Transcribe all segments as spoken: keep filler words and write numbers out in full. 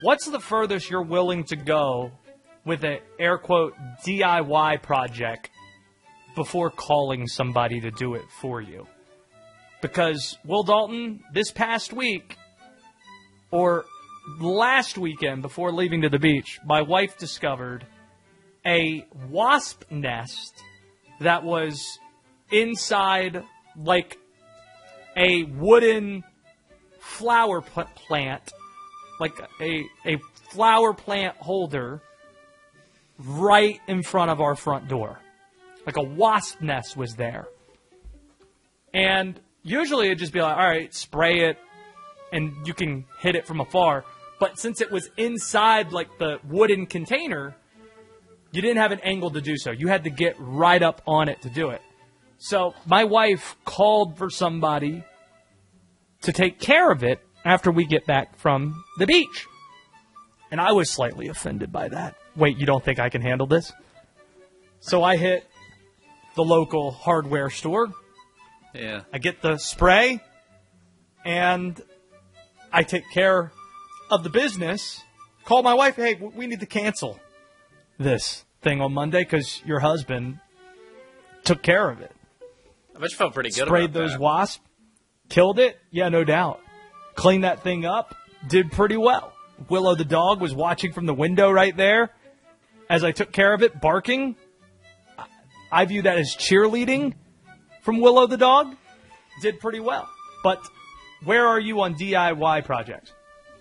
What's the furthest you're willing to go with an air quote D I Y project before calling somebody to do it for you? Because Will Dalton, this past week, or last weekend before leaving to the beach, my wife discovered a wasp nest that was inside like a wooden flower p- plant, like a, a flower plant holder right in front of our front door. Like a wasp nest was there. And usually it'd just be like, all right, spray it and you can hit it from afar. But since it was inside like the wooden container, you didn't have an angle to do so. You had to get right up on it to do it. So my wife called for somebody to take care of it after we get back from the beach. And I was slightly offended by that. Wait, you don't think I can handle this? So I hit the local hardware store. Yeah. I get the spray, and I take care of the business. Call my wife, hey, we need to cancel this thing on Monday because your husband took care of it. I bet you felt pretty good Sprayed about those that. wasps, killed it, yeah, no doubt. Cleaned that thing up, did pretty well. Willow the dog was watching from the window right there as I took care of it, barking. I view that as cheerleading from Willow the dog. Did pretty well. But where are you on D I Y projects?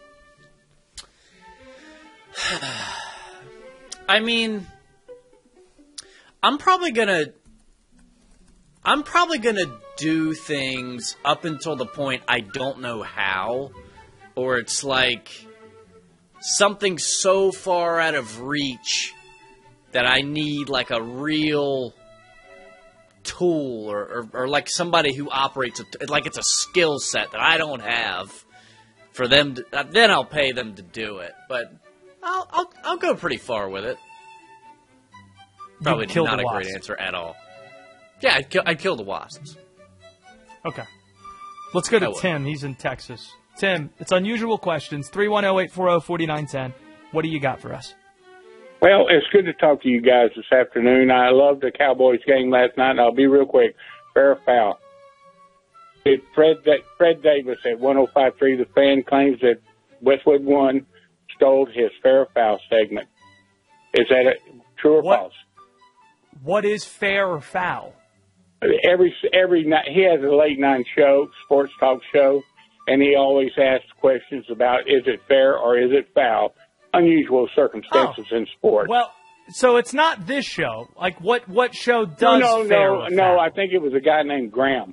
I mean, I'm probably gonna, I'm probably gonna do things up until the point I don't know how, or it's like something so far out of reach that I need like a real tool or, or, or like somebody who operates a, like it's a skill set that I don't have for them to, then I'll pay them to do it. But I'll I'll, I'll go pretty far with it. Probably kill not the a great wasps. answer at all. Yeah, I'd kill, I'd kill the wasps. Okay. Let's go I to would. Tim. He's in Texas. Tim, it's unusual questions. three one zero, eight four zero, four nine one zero. What do you got for us? Well, it's good to talk to you guys this afternoon. I loved the Cowboys game last night, and I'll be real quick. Fair or foul? Did Fred, Fred Davis at one oh five point three, the fan claims that Westwood One stole his fair or foul segment. Is that a, true or What? false? What is fair or foul? Every every night he has a late night show, sports talk show, and he always asks questions about is it fair or is it foul? Unusual circumstances Oh. in sport. Well, so it's not this show. Like, what, what show no, does no, fair no, or no. foul? I think it was a guy named Graham.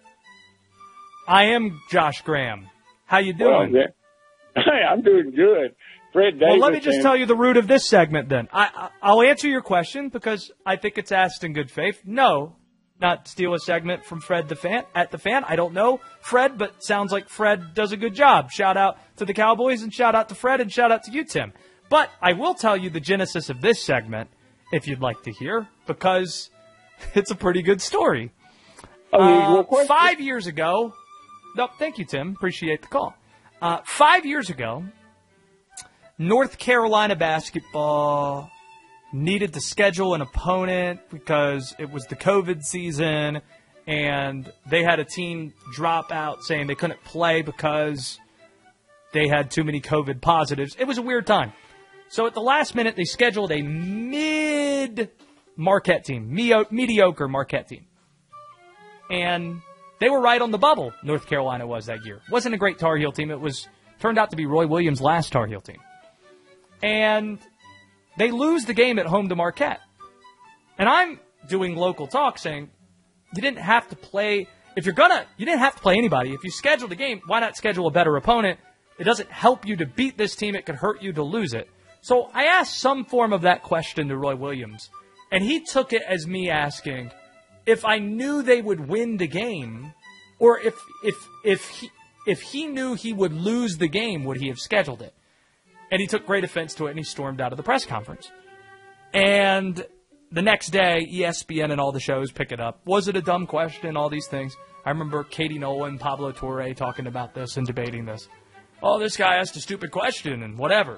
I am Josh Graham. How you Well, doing? that- hey, I'm doing good. Fred Davis. Well, let me just and- tell you the root of this segment then. I, I, I'll answer your question because I think it's asked in good faith. No, not steal a segment from Fred the fan at the fan. I don't know Fred, but sounds like Fred does a good job. Shout out to the Cowboys and shout out to Fred and shout out to you, Tim. But I will tell you the genesis of this segment if you'd like to hear because it's a pretty good story. Unusual Uh, question. five years ago, no, thank you, Tim. Appreciate the call. Uh, five years ago, North Carolina basketball needed to schedule an opponent because it was the COVID season, and they had a team drop out saying they couldn't play because they had too many COVID positives. It was a weird time. So at the last minute, they scheduled a mid-Marquette team, meo- mediocre Marquette team. And they were right on the bubble, North Carolina was that year. Wasn't a great Tar Heel team. It was turned out to be Roy Williams' last Tar Heel team. And they lose the game at home to Marquette. And I'm doing local talk saying, you didn't have to play, if you're gonna, you didn't have to play anybody. If you scheduled a game, why not schedule a better opponent? It doesn't help you to beat this team. It could hurt you to lose it. So I asked some form of that question to Roy Williams, and he took it as me asking if I knew they would win the game, or if if if he if he knew he would lose the game, would he have scheduled it? And he took great offense to it, and he stormed out of the press conference. And the next day, E S P N and all the shows pick it up. Was it a dumb question? All these things. I remember Katie Nolan, Pablo Torre talking about this and debating this. oh, this guy asked a stupid question and whatever.